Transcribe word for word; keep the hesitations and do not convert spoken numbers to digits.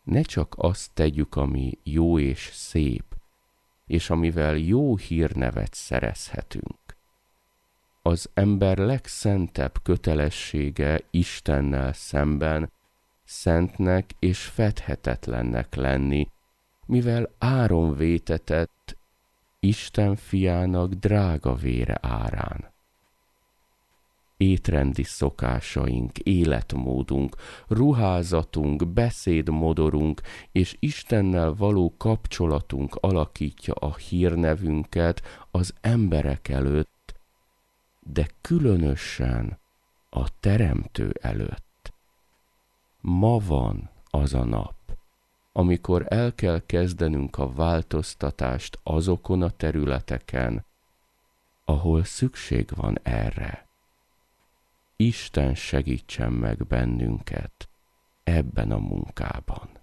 ne csak azt tegyük, ami jó és szép, és amivel jó hírnevet szerezhetünk. Az ember legszentebb kötelessége Istennel szemben szentnek és fedhetetlennek lenni, mivel áron vétetett Isten fiának drága vére árán. Étrendi szokásaink, életmódunk, ruházatunk, beszédmodorunk és Istennel való kapcsolatunk alakítja a hírnevünket az emberek előtt, de különösen a Teremtő előtt. Ma van az a nap, amikor el kell kezdenünk a változtatást azokon a területeken, ahol szükség van erre. Isten segítsen meg bennünket ebben a munkában.